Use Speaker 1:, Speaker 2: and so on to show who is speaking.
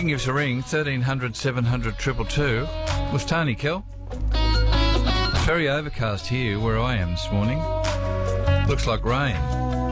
Speaker 1: can give us a ring, 1300 700 222, with Tony, Kel. It's very overcast here where I am this morning. Looks like rain.